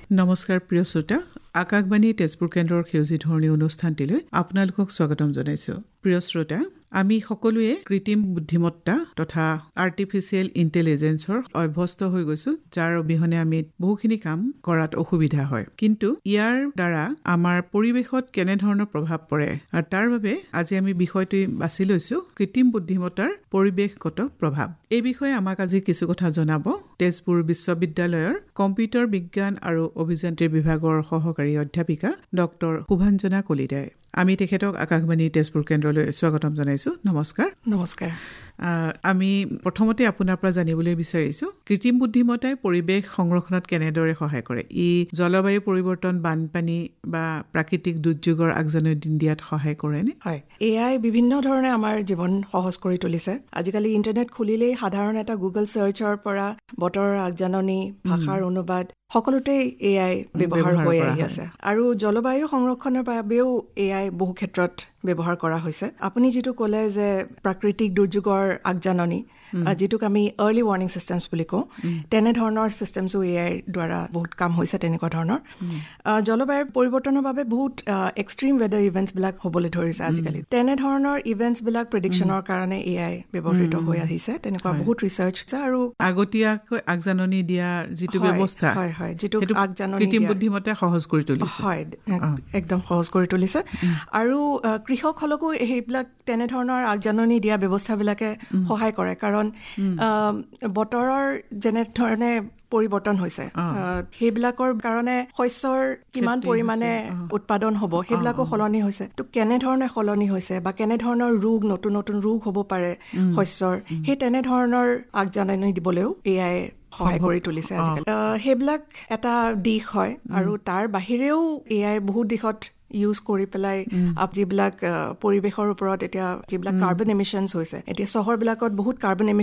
নমস্কাৰ প্ৰিয় শ্ৰোতা, আকাশবাণী তেজপুৰ কেন্দ্ৰৰ সেউজী ধৰণী অনুষ্ঠানটিলৈ আপোনালোকক স্বাগতম জনাইছো। প্ৰিয় শ্ৰোতা, আমি সকলোৱে কৃত্ৰিম বুদ্ধিমত্তা তথা আৰ্টিফিচিয়েল ইণ্টেলিজেন্সৰ অভ্যস্ত হৈ গৈছো, যাৰ অবিহনে আমি বহুখিনি কাম কৰাত অসুবিধা হয়। কিন্তু ইয়াৰ দ্বাৰা আমাৰ পৰিৱেশত কেনেধৰণৰ প্ৰভাৱ পৰে, আৰু তাৰ বাবে আজি আমি বিষয়টো বাছি লৈছো কৃত্ৰিম বুদ্ধিমত্তাৰ পৰিৱেশগত প্ৰভাৱ। এই বিষয়ে আমাক আজি কিছু কথা জনাব তেজপুৰ বিশ্ববিদ্যালয়ৰ কম্পিউটাৰ বিজ্ঞান আৰু অভিযান্ত্ৰিক বিভাগৰ সহকাৰী অধ্যাপিকা ডক্টৰ শুভাঞ্জনা কলিতাই। আমি তেখেতক আকাশবাণী তেজপুৰ কেন্দ্ৰলৈ স্বাগতম জনাইছো। নমস্কাৰ। নমস্কাৰ। আমি প্ৰথমতে আপোনাৰ পৰা জানিবলৈ বিচাৰিছো কৃত্ৰিম বুদ্ধিমত্তাই পৰিৱেশ সংৰক্ষণত কেনেদৰে সহায় কৰে। ই জলবায়ু পৰিৱৰ্তন, বানপানী বা প্ৰাকৃতিক দুৰ্যোগৰ আগজাননী দিয়াত সহায় কৰেনে? হয়, এআই বিভিন্ন ধৰণে আমাৰ জীৱন সহজ কৰি তুলিছে। আজিকালি ইণ্টাৰনেট খুলিলেই সাধাৰণ এটা গুগল চাৰ্চৰ পৰা বতৰৰ আগজাননী, ভাষাৰ অনুবাদ সকলোতেই এআই ব্যৱহাৰ হৈ আহি আছে। আৰু জলবায়ু সংৰক্ষণৰ বাবেও এআই বহু ক্ষেত্ৰত ব্যৱহাৰ কৰা হৈছে। আপুনি যিটো ক'লে যে প্ৰাকৃতিক দুৰ্যোগৰ আগজাননী, যিটোক আমি আৰ্লি ৱাৰ্ণিং চিষ্টেমছ বুলি কওঁ, তেনেধৰণৰ চিষ্টেমছো এআইৰ দ্বাৰা বহুত কাম হৈছে। তেনেকুৱা ধৰণৰ জলবায়ুৰ পৰিৱৰ্তনৰ বাবে বহুত এক্সট্ৰিম ৱেডাৰ ইভেণ্টছবিলাক হ'বলৈ ধৰিছে আজিকালি। তেনেধৰণৰ ইভেণ্টছবিলাক প্ৰেডিকশ্যনৰ কাৰণে এআই ব্যৱহৃত হৈ আহিছে। তেনেকুৱা বহুত ৰিচাৰ্চ আৰু আগতীয়াকৈ আগজাননী দিয়া যিটো ব্যৱস্থা, যিটো আগজাননী কৃত্ৰিম বুদ্ধিমত্তাই সহজ কৰি তুলিছে। হয়, একদম সহজ কৰি তুলিছে। আৰু কৃষকসকলকো সেইবিলাক তেনেধৰণৰ আগজাননী দিয়া ব্যৱস্থাবিলাকে সহায় কৰে। কাৰণ বতৰৰ যেনেধৰণে পৰিৱৰ্তন হৈছে, সেইবিলাকৰ কাৰণে শস্যৰ কিমান পৰিমাণে উৎপাদন হ'ব সেইবিলাকো সলনি হৈছে। তো কেনেধৰণে সলনি হৈছে বা কেনেধৰণৰ ৰোগ, নতুন নতুন ৰোগ হ'ব পাৰে শস্যৰ, সেই তেনেধৰণৰ আগজাননী দিবলৈও এআই সহায় কৰি তুলিছে আজিকালি। সেইবিলাক এটা দিশ হয়। আৰু তাৰ বাহিৰেও এআই বহুত দিশত ইউজ কৰি পেলাই যিবিলাক পৰিৱেশৰ ওপৰত এতিয়া যিবিলাক কাৰ্বন এমিশ্যনছ হৈছে, এতিয়া চহৰবিলাকত বহুত কাৰ্বন